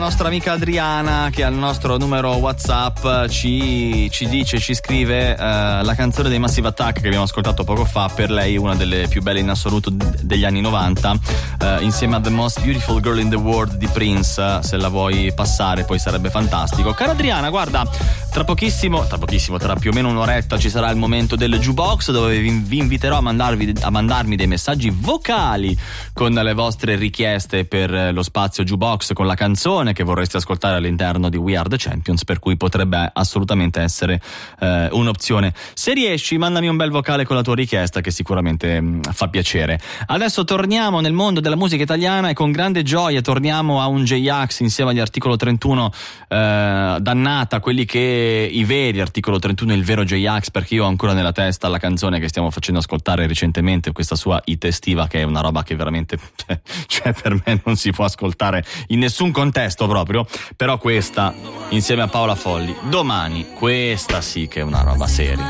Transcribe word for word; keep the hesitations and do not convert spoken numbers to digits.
La nostra amica Adriana, che al nostro numero WhatsApp ci, ci dice, ci scrive uh, la canzone dei Massive Attack che abbiamo ascoltato poco fa, per lei una delle più belle in assoluto degli anni novanta, uh, insieme a The Most Beautiful Girl in the World di Prince. Se la vuoi passare poi sarebbe fantastico. Cara Adriana, guarda, tra pochissimo, tra pochissimo, tra più o meno un'oretta ci sarà il momento del jukebox, dove vi, vi inviterò a, mandarvi, a mandarmi dei messaggi vocali con le vostre richieste per lo spazio jukebox, con la canzone che vorreste ascoltare all'interno di We Are The Champions, per cui potrebbe assolutamente essere eh, un'opzione. Se riesci, mandami un bel vocale con la tua richiesta, che sicuramente mh, fa piacere. Adesso torniamo nel mondo della musica italiana e con grande gioia torniamo a un J-Ax insieme agli Articolo trentuno, eh, dannata, quelli che i veri Articolo trentuno, il vero J-Ax, perché io ho ancora nella testa la canzone che stiamo facendo ascoltare recentemente, questa sua hit estiva, che è una roba che veramente cioè per me non si può ascoltare in nessun contesto proprio, però questa insieme a Paola Folli, Domani, questa sì che è una roba seria.